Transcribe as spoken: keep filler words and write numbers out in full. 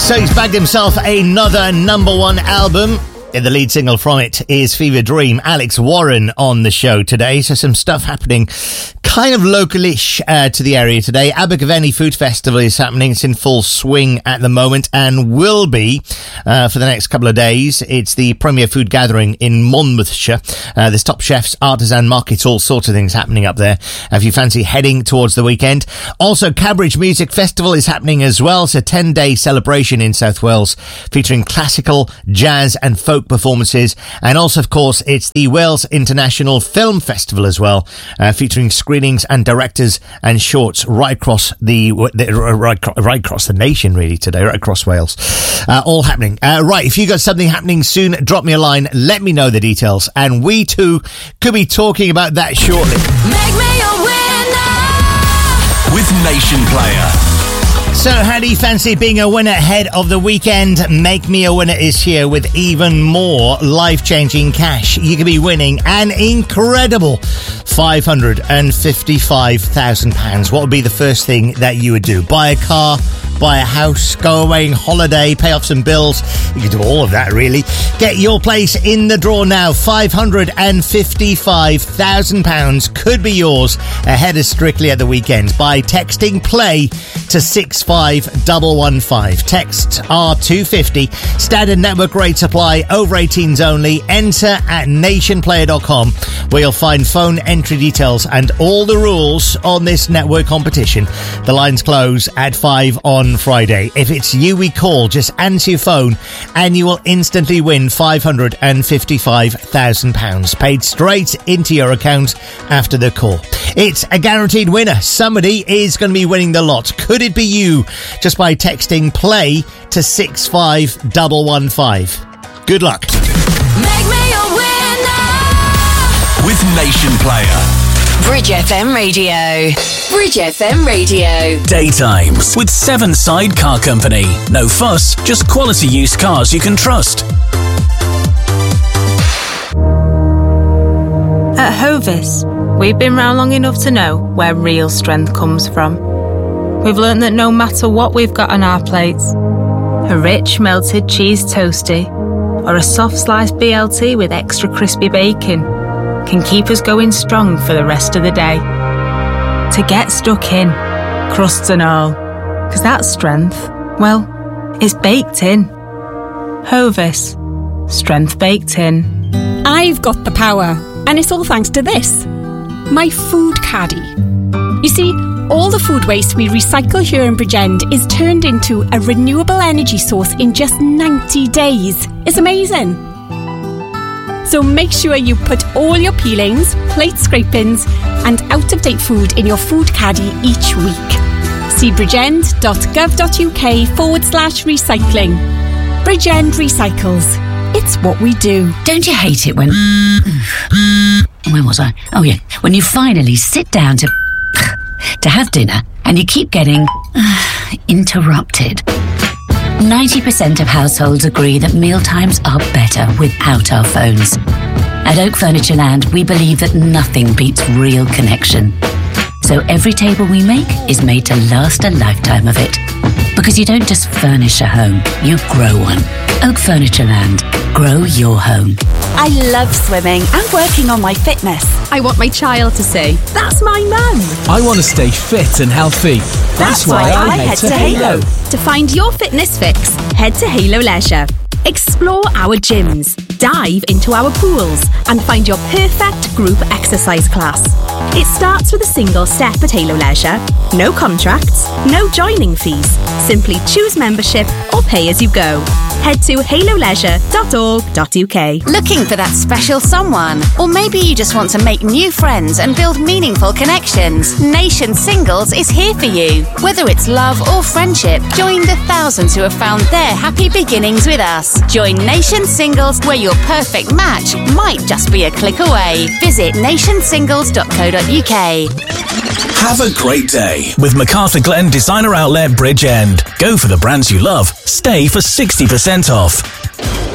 So he's bagged himself another number one album. The lead single from it is Fever Dream. Alex Warren on the show today. So some stuff happening kind of localish uh, to the area today. Abergavenny Food Festival is happening. It's in full swing at the moment and will be uh, for the next couple of days. It's the premier food gathering in Monmouthshire. Uh, there's top chefs, artisan markets, all sorts of things happening up there if you fancy heading towards the weekend. Also, Cabbage Music Festival is happening as well. It's a ten-day celebration in South Wales featuring classical, jazz and folk performances. And also, of course, it's the Wales International Film Festival as well, uh, featuring screenings and directors and shorts right across the, the right, right across the nation, really, today, right across Wales. Uh, all happening. Uh, right, if you got something happening soon, drop me a line, let me know the details, and we too could be talking about that shortly. Make me a winner with Nation Player. So how do you fancy being a winner ahead of the weekend? Make Me a Winner is here with even more life-changing cash. You could be winning an incredible five hundred fifty-five thousand pounds. What would be the first thing that you would do? Buy a car, buy a house, go away on holiday, pay off some bills. You could do all of that, really. Get your place in the draw now. five hundred fifty-five thousand pounds could be yours ahead of Strictly at the weekend by texting play to six five one one five. Text R two fifty. Standard network rate supply, over eighteens only. Enter at nation player dot com, where you'll find phone entry details and all the rules on this network competition. The lines close at five on Friday. If it's you we call, just answer your phone and you will instantly win five hundred fifty-five thousand pounds paid straight into your account after the call. It's a guaranteed winner. Somebody is going to be winning the lot. Could it be you? Just by texting play to six five one one five. Good luck. Make me a winner with Nation Player. Bridge F M Radio. Bridge F M Radio. Daytimes with Seven Side Car Company. No fuss, just quality used cars you can trust. At Hovis, we've been round long enough to know where real strength comes from. We've learned that no matter what we've got on our plates, a rich melted cheese toastie or a soft sliced B L T with extra crispy bacon can keep us going strong for the rest of the day. To get stuck in, crusts and all, because that strength, well, it's baked in. Hovis, strength baked in. I've got the power, and it's all thanks to this, my food caddy. You see, all the food waste we recycle here in Bridgend is turned into a renewable energy source in just ninety days. It's amazing. So make sure you put all your peelings, plate scrapings and out-of-date food in your food caddy each week. See bridgend.gov.uk forward slash recycling. Bridgend Recycles. It's what we do. Don't you hate it when... Where was I? Oh yeah, when you finally sit down to... to have dinner and you keep getting uh, interrupted. ninety percent of households agree that mealtimes are better without our phones. At Oak Furnitureland, we believe that nothing beats real connection. So every table we make is made to last a lifetime of it. Because you don't just furnish a home, you grow one. Oak Furnitureland. Grow your home. I love swimming and working on my fitness. I want my child to say, that's my mum. I want to stay fit and healthy. That's, That's why, why I, I head, head to, to Halo. Halo. To find your fitness fix, head to Halo Leisure. Explore our gyms, dive into our pools and find your perfect group exercise class. It starts with a single step at Halo Leisure. No contracts, no joining fees. Simply choose membership or pay as you go. Head to halo leisure dot org dot U K. Looking for that special someone? Or maybe you just want to make new friends and build meaningful connections? Nation Singles is here for you. Whether it's love or friendship, join the thousands who have found their happy beginnings with us. Join Nation Singles, where your perfect match might just be a click away. Visit nation singles dot co dot U K. Have a great day with MacArthur Glen Designer Outlet Bridgend. Go for the brands you love. Stay for sixty percent off.